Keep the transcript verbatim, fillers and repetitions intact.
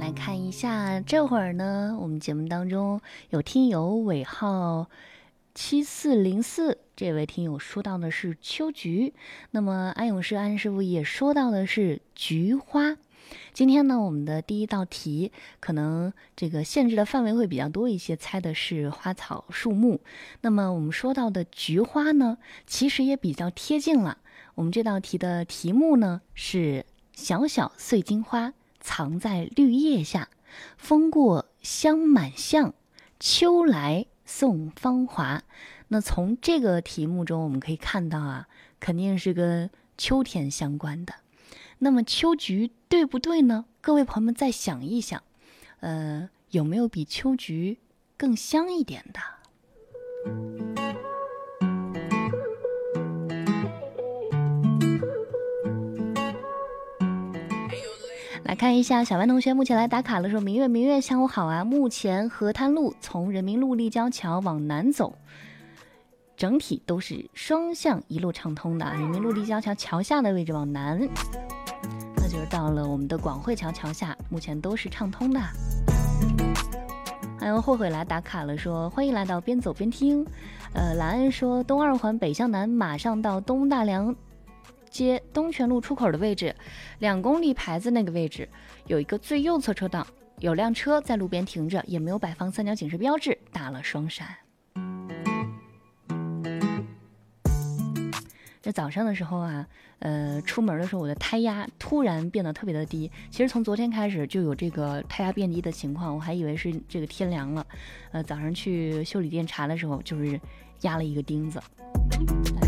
来看一下，这会儿呢，我们节目当中有听友尾号七四零四，这位听友说到的是秋菊，那么安永师安师傅也说到的是菊花。今天呢，我们的第一道题可能这个限制的范围会比较多一些，猜的是花草树木。那么我们说到的菊花呢，其实也比较贴近了。我们这道题的题目呢是小小碎金花藏在绿叶下，风过香满巷，秋来送芳华。那从这个题目中我们可以看到啊，肯定是跟秋天相关的。那么秋菊对不对呢？各位朋友们再想一想，呃，有没有比秋菊更香一点的？来看一下，小万同学目前来打卡的时候，明月明月下午好啊！目前河滩路从人民路立交桥往南走，整体都是双向一路畅通的。人民路立交桥桥下的位置往南，那就是到了我们的广汇桥桥下，目前都是畅通的。还有慧慧来打卡了，说欢迎来到边走边听。呃，蓝安说东二环北向南，马上到东大梁街东泉路出口的位置，两公里牌子那个位置有一个最右侧车道，有辆车在路边停着，也没有摆放三角警示标志，打了双闪。这早上的时候啊，呃，出门的时候我的胎压突然变得特别的低，其实从昨天开始就有这个胎压变低的情况，我还以为是这个天凉了。呃，早上去修理店查的时候，就是压了一个钉子。